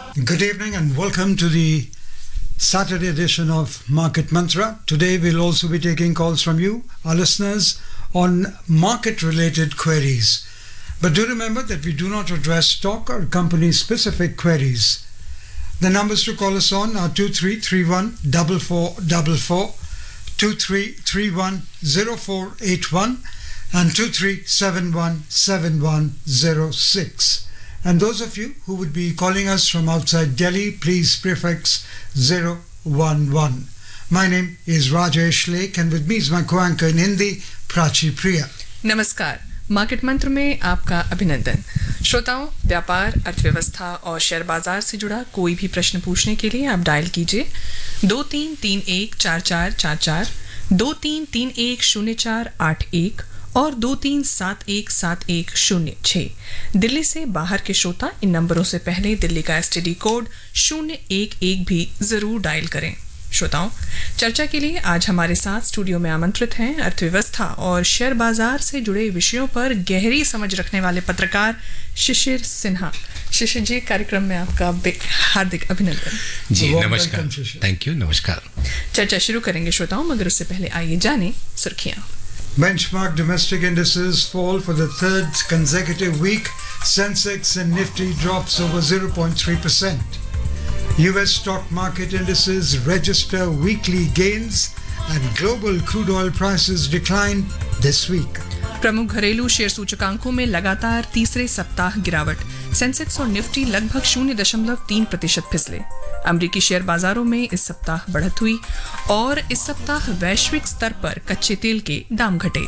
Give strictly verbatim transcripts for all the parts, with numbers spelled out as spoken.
Good evening and welcome to the Saturday edition of Market Mantra. Today we'll also be taking calls from you, our listeners, on market-related queries. But do remember that we do not address stock or company-specific queries. The numbers to call us on are two three three one four four four four, two three three one zero four eight one and two three seven one seven one zero six. And those of you who would be calling us from outside Delhi, please prefix zero one one. My name is Rajesh Lake and with me is my co-anchor in Hindi, Prachi Priya. नमस्कार, market मंत्र में आपका अभिनंदन। श्रोताओं, व्यापार, अर्थव्यवस्था और share बाजार से जुड़ा कोई भी प्रश्न पूछने के लिए आप डायल कीजिए दो तीन तीन एक चार चार चार चार, दो तीन तीन एक शून्य चार आठ एक और दो तीन सात एक सात एक शून्य छः। दिल्ली से बाहर के श्रोता इन नंबरों से पहले दिल्ली का एसटीडी कोड शून्य एक एक भी जरूर डायल करें। श्रोताओं, चर्चा के लिए आज हमारे साथ स्टूडियो में आमंत्रित हैं अर्थव्यवस्था और शेयर बाजार से जुड़े विषयों पर गहरी समझ रखने वाले पत्रकार शिशिर सिन्हा। शिशिर जी, कार्यक्रम में आपका हार्दिक अभिनंदन। जी नमस्कार, थैंक यू, नमस्कार। चर्चा शुरू करेंगे श्रोताओं, मगर उससे पहले आइए जाने सुर्खियां। Benchmark domestic indices fall for the third consecutive week. Sensex and Nifty drops over zero point three percent. U S stock market indices register weekly gains and global crude oil prices decline this week. प्रमुख घरेलू share सूचकांकों में लगातार तीसरे सप्ताह गिरावट। Sensex और Nifty लगभग शून्य दशमलव तीन प्रतिशत फिसले। अमेरिकी शेयर बाजारों में इस सप्ताह बढ़त हुई और इस सप्ताह वैश्विक स्तर पर कच्चे तेल के दाम घटे।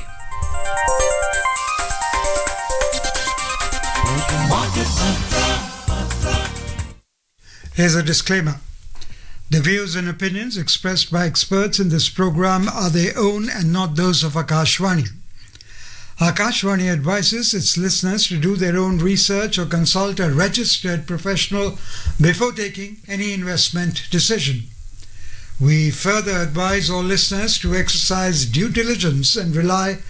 Here's a disclaimer. The views and opinions expressed by experts in this program are their own and not those of Akashvani. Akashvani advises its listeners to do their own research or consult a registered professional before taking any investment decision. We further advise all listeners to exercise due diligence and rely